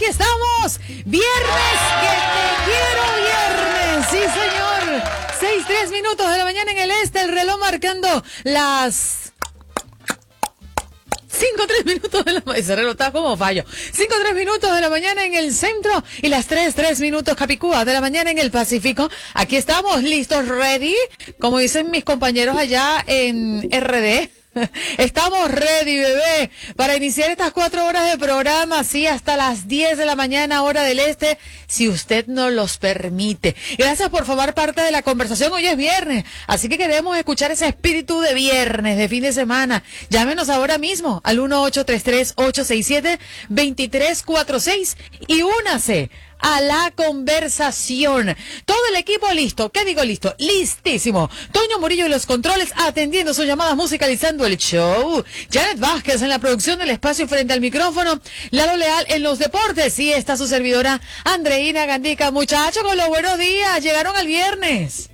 estamos. Viernes, que te quiero viernes. Sí, señor. 6:03 de la mañana en el este, el reloj marcando las 5:03 de la mañana. Ese reloj está como fallo. 5:03 de la mañana en el centro y las 3:03 Capicúa de la mañana en el Pacífico. Aquí estamos listos, ready, como dicen mis compañeros allá en RD. Estamos ready, bebé, para iniciar estas 4 horas de programa, sí, hasta las 10 de la mañana, hora del este, si usted nos los permite. Gracias por formar parte de la conversación. Hoy es viernes, así que queremos escuchar ese espíritu de viernes, de fin de semana. Llámenos ahora mismo al 1-833-867-2346 y únase a la conversación. Todo el equipo listo. ¿Qué digo listo? Listísimo. Toño Murillo en los controles, atendiendo sus llamadas, musicalizando el show. Janet Vázquez en la producción del espacio frente al micrófono. Lalo Leal en los deportes. Y está su servidora, Andreina Gandica. Muchachos, con los buenos días. Llegaron al viernes.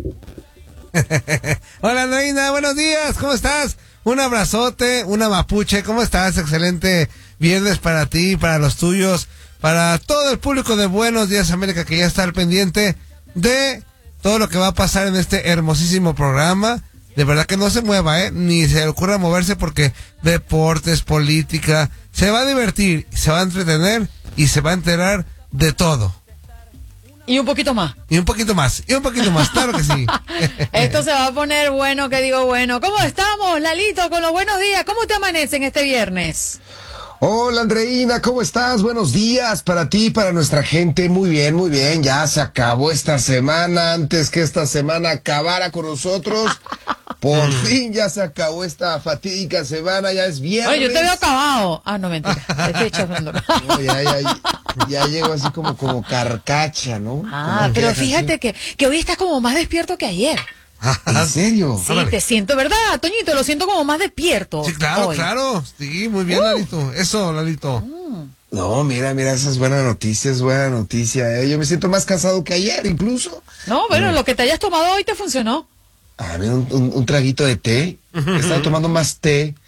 Hola, Andreina. Buenos días. ¿Cómo estás? Un abrazote, una mapuche. ¿Cómo estás? Excelente viernes para ti, para los tuyos, para todo el público de Buenos Días América, que ya está al pendiente de todo lo que va a pasar en este hermosísimo programa. De verdad que no se mueva, ni se le ocurra moverse, porque deportes, política, se va a divertir, se va a entretener y se va a enterar de todo. Y un poquito más. Y un poquito más, claro que sí. Esto se va a poner bueno, que digo bueno. ¿Cómo estamos, Lalito, con los buenos días? ¿Cómo te amanecen este viernes? Hola, Andreina, ¿cómo estás? Buenos días para ti, para nuestra gente. Muy bien, muy bien. Ya se acabó esta semana. Antes que esta semana acabara con nosotros, por fin ya se acabó esta fatídica semana. Ya es viernes. Oye, yo te veo acabado. Ah, no, mentira. Estoy echando. No, ya llego así como carcacha, ¿no? Ah, pero fíjate que hoy estás como más despierto que ayer. ¿En serio? Sí, te siento, ¿verdad, Toñito? Lo siento como más despierto. Sí, claro, hoy. claro. Sí, muy bien, Lalito. Eso, Lalito. No, mira, esa es buena noticia, Yo me siento más cansado que ayer, incluso. No, bueno, lo que te hayas tomado hoy te funcionó. A ver, un traguito de té. He estado tomando más té